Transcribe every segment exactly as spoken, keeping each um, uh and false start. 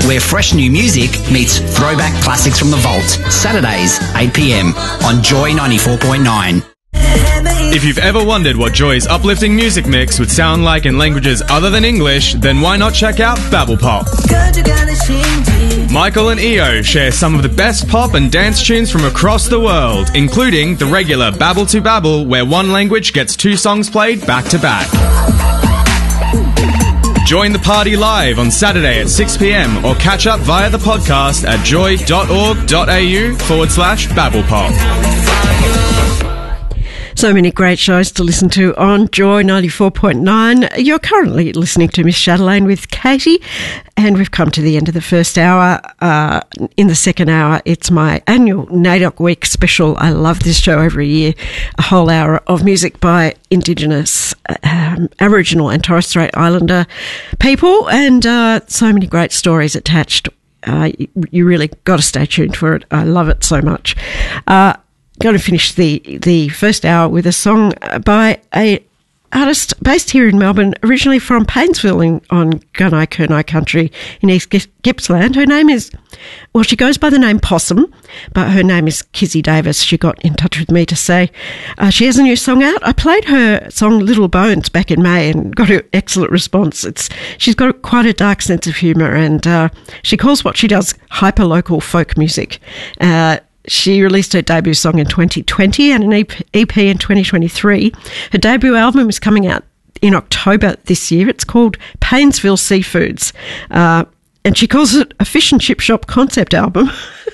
where fresh new music meets throwback classics from the vault. Saturdays, eight p m on Joy ninety-four point nine. If you've ever wondered what Joy's uplifting music mix would sound like in languages other than English, then why not check out Babble Pop? Michael and Io share some of the best pop and dance tunes from across the world, including the regular Babble to Babble, where one language gets two songs played back to back. Join the party live on Saturday at six p m or catch up via the podcast at joy.org.au forward slash babblepop. So many great shows to listen to on Joy ninety-four point nine. You're currently listening to Miss Chatelaine with Katie, and we've come to the end of the first hour. Uh, in the second hour, it's my annual NAIDOC Week special. I love this show every year. A whole hour of music by Indigenous, um, Aboriginal and Torres Strait Islander people, and uh, so many great stories attached. Uh, you, you really got to stay tuned for it. I love it so much. Uh, Going to finish the the first hour with a song by a artist based here in Melbourne, originally from Paynesville in, on Gunai Kurnai country in East Gippsland. Her name is, well, she goes by the name Possum, but her name is Kizzy Davis. She got in touch with me to say uh, she has a new song out. I played her song Little Bones back in May and got an excellent response. It's She's got quite a dark sense of humour, and uh, she calls what she does hyper-local folk music. Uh She released her debut song in twenty twenty and an E P in twenty twenty-three. Her debut album is coming out in October this year. It's called Paynesville Seafoods, uh, and she calls it a fish and chip shop concept album,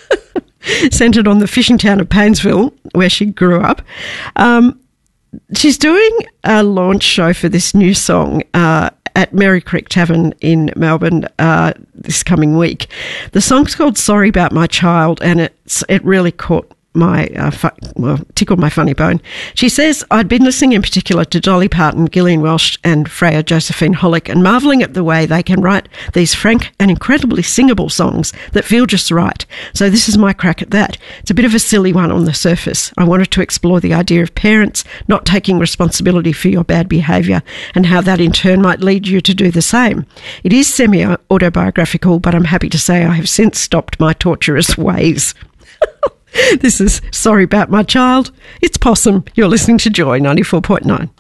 centred on the fishing town of Paynesville, where she grew up. Um, she's doing a launch show for this new song uh, at Merry Creek Tavern in Melbourne uh, this coming week. The song's called Sorry About My Child, and it's it really caught my, uh, fu- well, tickled my funny bone. She says, I'd been listening in particular to Dolly Parton, Gillian Welsh and Freya Josephine Hollick, and marvelling at the way they can write these frank and incredibly singable songs that feel just right. So this is my crack at that. It's a bit of a silly one on the surface. I wanted to explore the idea of parents not taking responsibility for your bad behaviour and how that in turn might lead you to do the same. It is semi-autobiographical, but I'm happy to say I have since stopped my torturous ways. This is Sorry About My Child. It's Possum. You're listening to Joy ninety-four point nine.